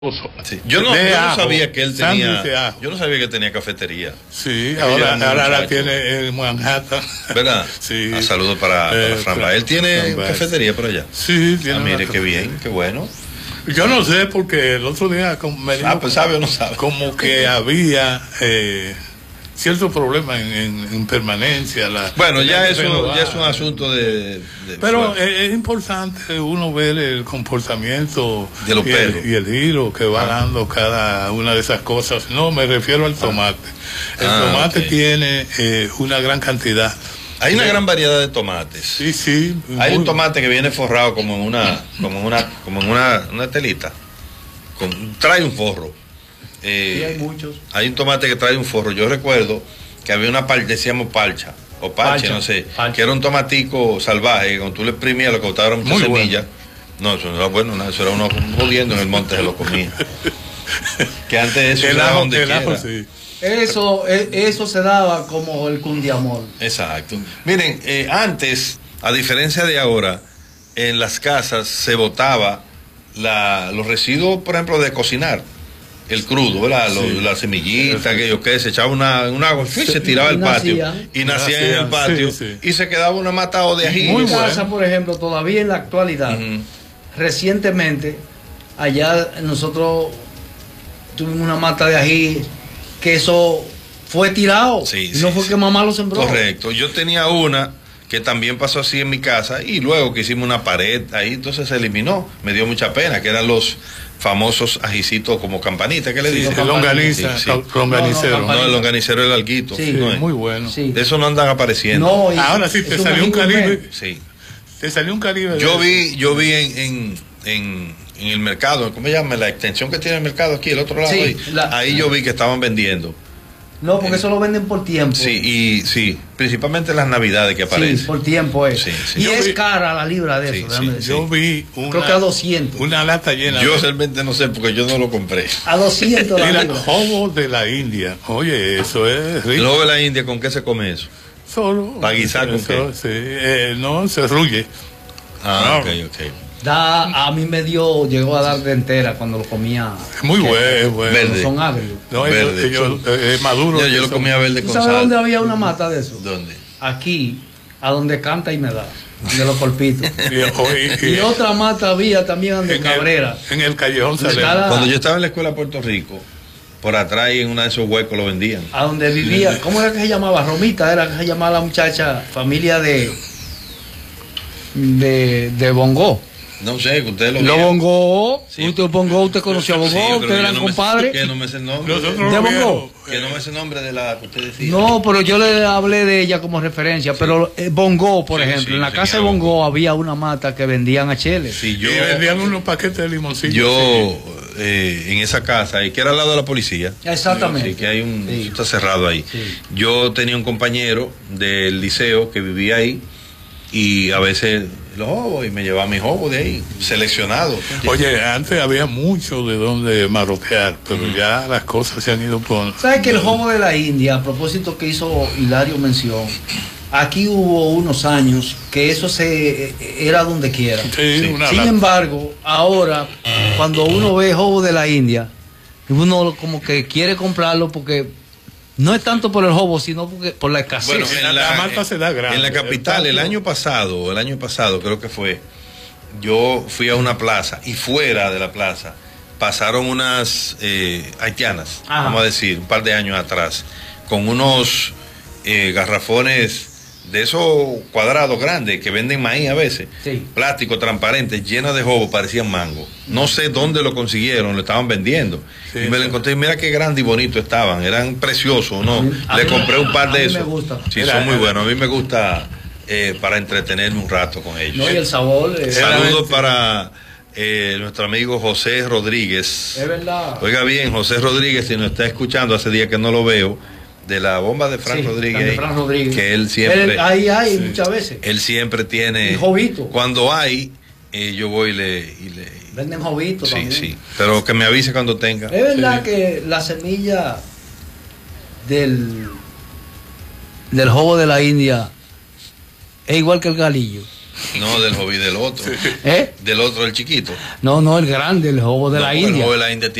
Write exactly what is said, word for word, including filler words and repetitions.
Sí. Yo, no, yo no sabía que él tenía, yo no sabía que tenía cafetería. Sí, ahora, ahora la tiene en Manhattan. ¿Verdad? Sí. Ah, saludos para, para eh, Fran Baez. ¿Él tiene Fran cafetería por allá? Sí, tiene. Ah, mire, qué bien, qué bueno. Yo no sé, porque el otro día me dijo, ah, pues sabe o no sabe. Como que había eh, cierto problema en, en, en permanencia. La, bueno, ya eso ya es un asunto de... de pero es, es importante uno ver el comportamiento de los y, perros. El, y el giro que va ah. dando cada una de esas cosas. No, me refiero al tomate. El ah, tomate okay. tiene eh, una gran cantidad. Hay una gran variedad de tomates. Sí, sí. Hay muy... un tomate que viene forrado como en una, como en una, como en una, una telita. Con, trae un forro. Eh, sí, hay muchos. Hay un tomate que trae un forro. Yo recuerdo que había una parcha, decíamos parcha, o parche, parcha, no sé, parcha. Que era un tomatico salvaje, que cuando tú le exprimías, lo cortaban muchas muy semillas. Bueno. No, eso no era bueno, nada, eso era uno jodiendo en el monte, se lo comía. Que antes eso el era ajo, donde el quiera. ajo, sí. Eso, eso se daba como el cundiamol. Exacto. Miren, eh, antes, a diferencia de ahora, en las casas se botaba la, los residuos, por ejemplo, de cocinar. El crudo, ¿verdad? Sí. Los, la semillita, aquello que se echaba una, un agua, sí, se tiraba al patio nacían. y nacía en el patio sí, sí. y se quedaba una mata de ají. En mi casa, por ejemplo, todavía en la actualidad, uh-huh. recientemente, allá nosotros tuvimos una mata de ají que eso fue tirado sí, y no sí, fue sí. que mamá lo sembró. Correcto. Yo tenía una que también pasó así en mi casa y luego que hicimos una pared ahí, entonces se eliminó. Me dio mucha pena, que eran los famosos ajicitos como campanita, ¿qué le dicen? Sí, longaniza, sí, sí. longanicero. No, no, no, el longanicero el alguito. Sí, no muy bueno. Sí. De eso no andan apareciendo. No, ahora sí, te salió un Caribe. Sí. Te salió un Caribe. Yo vi, yo vi en, en, en, en el mercado, ¿cómo se llama? La extensión que tiene el mercado aquí, el otro lado. Sí, ahí, la, ahí yo vi que estaban vendiendo. No, porque eh, eso lo venden por tiempo. Sí, y sí, principalmente en las navidades que aparecen. Sí, por tiempo es. Sí, sí. Y yo es vi, cara la libra de sí, eso. Sí, sí. Yo vi una, creo que a doscientos. Una lata llena. Yo de... realmente no sé porque yo no lo compré. A doscientos la Mira, libra. Jobo de la India. Oye, eso es rico. El jobo de la India, ¿con qué se come eso? Solo. ¿Para guisar con qué? Sí, eh, no, se ruye. Ah, no. ok, ok. Da, a mí me dio, llegó a dar de entera cuando lo comía. Muy bueno, bueno. Verde. Son agrios. No, verde. Ellos, ellos, eh, maduro. Yo, yo lo comía verde con sal. ¿Sabes dónde había una mata de eso? ¿Dónde? Aquí, a donde canta y me da, de los colpitos. y, y, y, y otra mata había también de en Cabrera. El, en el callejón Salema. Cuando yo estaba en la escuela de Puerto Rico, por atrás en uno de esos huecos lo vendían. A donde vivía, ¿cómo era que se llamaba? Romita, era que se llamaba la muchacha, familia de de, de Bongo. No sé, que ustedes lo Lo Bongo, sí. Usted Bongo, usted conoció a Bongo, sí, usted era no compadre. Que no me sé el nombre. ¿De Bongo? Que no me sé el nombre de la que usted decía. No, pero yo le hablé de ella como referencia. Sí. Pero eh, Bongo, por sí, ejemplo, sí, en la casa de Bongo Bongo había una mata que vendían a Chele. Sí, yo, y vendían unos paquetes de limoncillo. Yo, sí. eh, en esa casa, y que era al lado de la policía. Exactamente. Sí, que hay un. Sí. Está cerrado ahí. Sí. Yo tenía un compañero del liceo que vivía ahí y a veces los jobos y me llevaba mis jobos de ahí, seleccionados. Oye, antes había mucho de donde marroquear, pero mm. ya las cosas se han ido por... ¿Sabes que el jobo de la India, a propósito que hizo Hilario mención, aquí hubo unos años que eso se era donde quiera? Sí, sí. Una Sin lata. embargo, ahora, cuando uno ve jobo de la India, uno como que quiere comprarlo porque... No es tanto por el jobo, sino porque, por la escasez. Bueno, en la, la mata se da grande. En la capital, el, el año pasado, el año pasado creo que fue, yo fui a una plaza y fuera de la plaza pasaron unas eh, haitianas, Ajá. vamos a decir, un par de años atrás, con unos eh, garrafones de esos cuadrados grandes que venden maíz a veces, sí. plástico transparente, lleno de jobo, parecían mango. No sé dónde lo consiguieron, lo estaban vendiendo. Sí, y me lo encontré, mira qué grande y bonito estaban, eran preciosos, ¿no? A Le mí, compré un par a de mí esos. Me gusta. Sí, era, son muy buenos. A mí me gusta eh, para entretenerme un rato con ellos. No, y el sabor. Eh, Saludos para eh, nuestro amigo José Rodríguez. Es verdad. Oiga bien, José Rodríguez, si nos está escuchando, hace días que no lo veo. De la bomba de Fran, sí, Rodríguez, de Fran Rodríguez, que él siempre... Él, ahí hay sí. muchas veces. Él siempre tiene... Un jovito. Cuando hay, eh, yo voy y le... Y le Venden jovitos sí, también. Sí, pero que me avise cuando tenga. Es verdad sí. que la semilla del, del jobo de la India es igual que el galillo. No, del hobby del otro. ¿Eh? Del otro, el chiquito. No, no, el grande, el jobo de no, la el India. jobo de la India